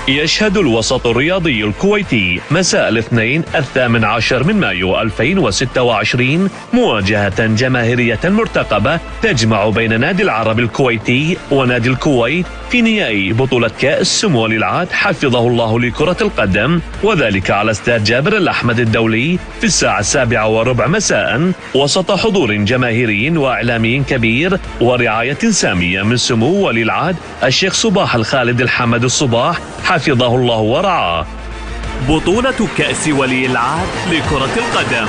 يشهد الوسط الرياضي الكويتي مساء الاثنين 18 من مايو 2026 مواجهة جماهيرية مرتقبة تجمع بين نادي العرب الكويتي ونادي الكويت في نهائي بطولة كأس سمو ولي العهد حفظه الله لكرة القدم، وذلك على استاد جابر الأحمد الدولي في الساعة 7:15 مساء وسط حضور جماهيري وإعلامي كبير ورعاية سامية من سمو ولي العهد الشيخ صباح الخالد الحمد الصباح حفظه الله ورعاه. بطولة كأس ولي العهد لكرة القدم.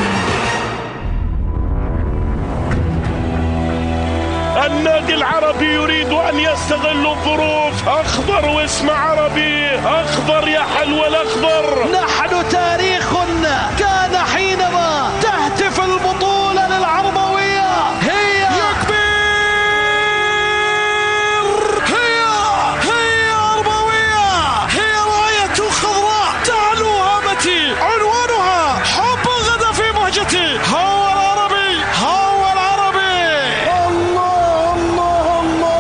النادي العربي يريد أن يستغل الظروف. أخضر واسم عربي، أخضر يا حلوى الأخضر. نحن تاريخ كان حينما تهتف البطولة للعربوية هي يكبر، هي عربوية، هي راية خضراء تعلو هامتي، عنوانها حب غدا في مهجتي. هو العربي، هو العربي. الله الله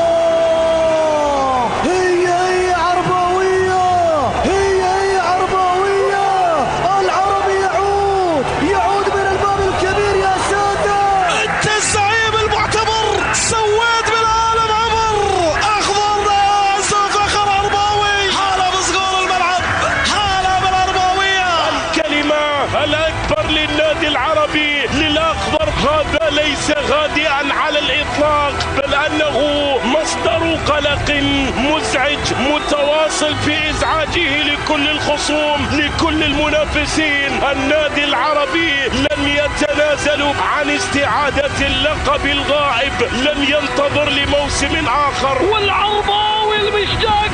الله، هي عربوية، هي عربوية. العربي يعود من الباب الكبير يا سادة. انت الزعيم المعتبر، سويت بالعالم عبر. اخضر سوف فخر عرباوي، هلا بصقور الملعب، هلا بالعرباوية. الكلمة الأكبر للنادي العربي للأخضر هذا ليس غادئا على الإطلاق، بل أنه مصدر قلق مزعج متواصل في إزعاجه لكل الخصوم، لكل المنافسين. النادي العربي لن يتنازل عن استعادة اللقب الغائب، لن ينتظر لموسم آخر. والعرباوي المشتاق